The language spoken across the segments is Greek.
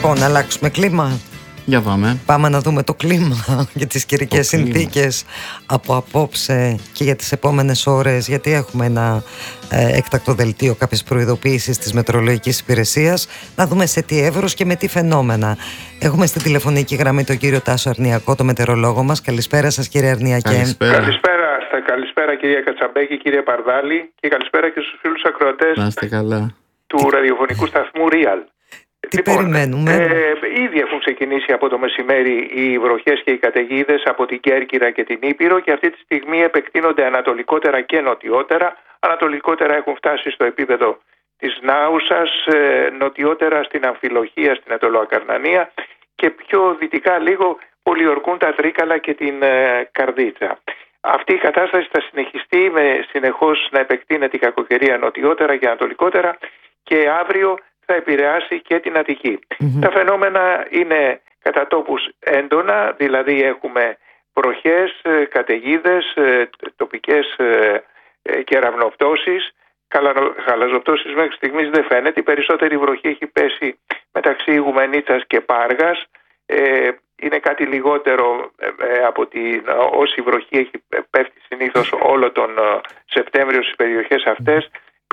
Λοιπόν, αλλάξουμε κλίμα. Για πάμε. Πάμε να δούμε το κλίμα για τις καιρικές συνθήκες από απόψε και για τις επόμενες ώρες, γιατί έχουμε ένα έκτακτο δελτίο, κάποιες προειδοποίησεις της Μετεωρολογικής Υπηρεσίας. Να δούμε σε τι εύρος και με τι φαινόμενα. Έχουμε στην τηλεφωνική γραμμή τον κύριο Τάσο Αρνιακό, το μετεωρολόγο μας. Καλησπέρα σας, κύριε Αρνιακέ. Καλησπέρα κυρία Κατσαμπέκη, κύριε Παρδάλη, και καλησπέρα και στους φίλους ακροατές του ραδιοφωνικού σταθμού Real. Τι περιμένουμε? Ήδη έχουν ξεκινήσει από το μεσημέρι οι βροχές και οι καταιγίδες από την Κέρκυρα και την Ήπειρο και αυτή τη στιγμή επεκτείνονται ανατολικότερα και νοτιότερα. Ανατολικότερα έχουν φτάσει στο επίπεδο της Νάουσας, νοτιότερα στην Αμφιλοχία, στην Ατολοακαρνανία, και πιο δυτικά λίγο πολιορκούν τα Τρίκαλα και την Καρδίτσα. Αυτή η κατάσταση θα συνεχιστεί με συνεχώς να επεκτείνεται η κακοκαιρία νοτιότερα και ανατολικότερα, και αύριο θα επηρεάσει και την Αττική. Τα φαινόμενα είναι κατά τόπους έντονα, δηλαδή έχουμε βροχές, καταιγίδες, τοπικές κεραυνοπτώσεις. Χαλαζοπτώσεις μέχρι στιγμής δεν φαίνεται. Η περισσότερη βροχή έχει πέσει μεταξύ Ιγουμενίτσας και Πάργας. Είναι κάτι λιγότερο από όση βροχή έχει πέφτει συνήθως όλο τον Σεπτέμβριο στις περιοχές αυτές.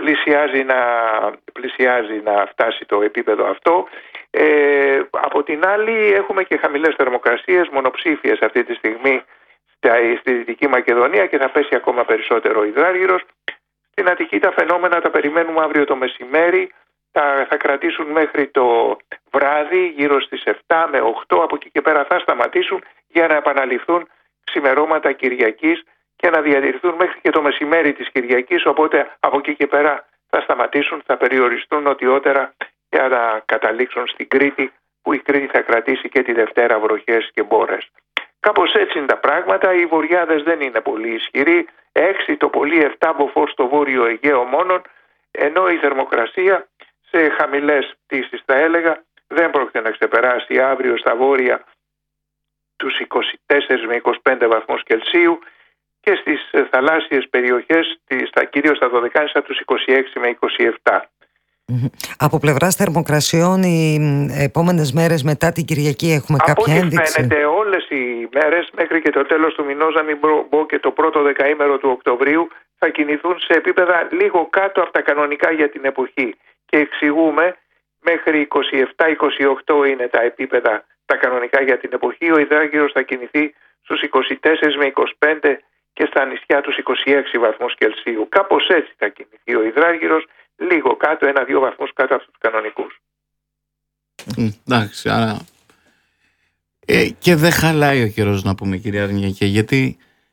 Πλησιάζει να φτάσει το επίπεδο αυτό. Από την άλλη έχουμε και χαμηλές θερμοκρασίες, μονοψήφιες αυτή τη στιγμή στη Δυτική Μακεδονία, και θα πέσει ακόμα περισσότερο ο υδράργυρος. Στην Αττική τα φαινόμενα τα περιμένουμε αύριο το μεσημέρι. Θα κρατήσουν μέχρι το βράδυ, γύρω στις 7 με 8. Από εκεί και πέρα θα σταματήσουν για να επαναληφθούν ξημερώματα Κυριακής και να διατηρηθούν μέχρι και το μεσημέρι της Κυριακής. Οπότε από εκεί και πέρα θα σταματήσουν, θα περιοριστούν νοτιότερα για να καταλήξουν στην Κρήτη, που η Κρήτη θα κρατήσει και τη Δευτέρα βροχές και μπόρες. Κάπως έτσι είναι τα πράγματα. Οι βορειάδες δεν είναι πολύ ισχυροί. 6 το πολύ, 7 μποφόρ στο βόρειο Αιγαίο μόνον, ενώ η θερμοκρασία σε χαμηλές πτήσεις, θα έλεγα, δεν πρόκειται να ξεπεράσει αύριο στα βόρεια τους 24 με 25 βαθμούς Κελσίου, και στις θαλάσσιες περιοχές, κυρίως στα Δωδεκάνησα, τους 26 με 27. Από πλευράς θερμοκρασιών, οι επόμενες μέρες μετά την Κυριακή έχουμε κάποια ένδειξη? Φαίνεται όλες οι μέρες μέχρι και το τέλος του μηνός, να μην πω και το πρώτο δεκαήμερο του Οκτωβρίου, θα κινηθούν σε επίπεδα λίγο κάτω από τα κανονικά για την εποχή. Και εξηγούμε, μέχρι 27-28 είναι τα επίπεδα τα κανονικά για την εποχή. Ο υδράργυρος θα κινηθεί στους 24 με 25 και στα νησιά τους 26 βαθμούς Κελσίου. Κάπως έτσι θα κινηθεί ο υδράργυρος, λίγο κάτω, 1-2 βαθμούς κάτω από τους κανονικούς. Εντάξει, άρα και δεν χαλάει ο καιρός, να πούμε, κυρία Αρνιακέ, γιατί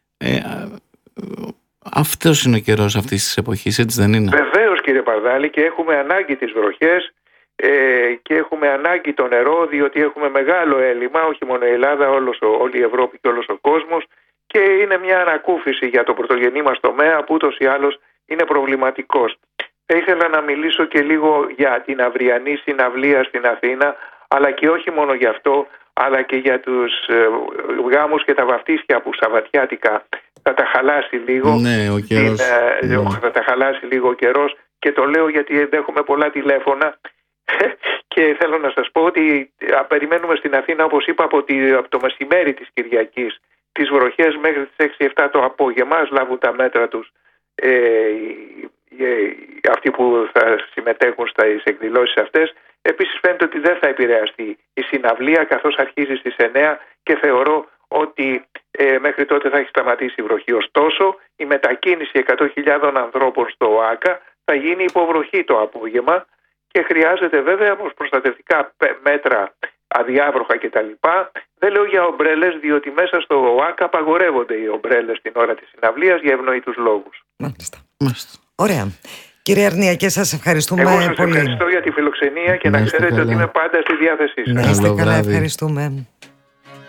αυτός είναι ο καιρός αυτής της εποχής, έτσι δεν είναι? Βεβαίως, κύριε Παρδάλη, και έχουμε ανάγκη τις βροχές και έχουμε ανάγκη το νερό, διότι έχουμε μεγάλο έλλειμμα, όχι μόνο η Ελλάδα, όλη η Ευρώπη και όλος ο κόσμος, και είναι μια ανακούφιση για το πρωτογενή μας τομέα, που ούτως ή άλλως είναι προβληματικός. Θα ήθελα να μιλήσω και λίγο για την αυριανή συναυλία στην Αθήνα, αλλά και όχι μόνο για αυτό, αλλά και για τους γάμους και τα βαφτίσια που σαββατιάτικα θα τα χαλάσει λίγο. Ναι, ο καιρός. Θα τα χαλάσει λίγο ο καιρός, και το λέω γιατί δέχομαι πολλά τηλέφωνα και θέλω να σας πω ότι περιμένουμε στην Αθήνα, όπως είπα, από το μεσημέρι της Κυριακής τις βροχές μέχρι τις 6-7 το απόγευμα. Ας λάβουν τα μέτρα τους αυτοί που θα συμμετέχουν στις εκδηλώσεις αυτές. Επίσης φαίνεται ότι δεν θα επηρεαστεί η συναυλία, καθώς αρχίζει στις 9, και θεωρώ ότι μέχρι τότε θα έχει σταματήσει η βροχή. Ωστόσο, η μετακίνηση 100.000 ανθρώπων στο ΟΑΚΑ θα γίνει υποβροχή το απόγευμα, και χρειάζεται βέβαια προστατευτικά μέτρα, αδιάβροχα κτλ. Δεν λέω για ομπρέλες, διότι μέσα στο ΟΑΚΑ απαγορεύονται οι ομπρέλες την ώρα της συναυλίας για ευνοήτους λόγους. Μάλιστα. Ωραία. Κύριε Αρνιακέ, σας ευχαριστούμε πολύ. Εγώ σας ευχαριστώ για τη φιλοξενία, και να ξέρετε ότι είμαι πάντα στη διάθεσή σας. Να είστε καλά, ευχαριστούμε.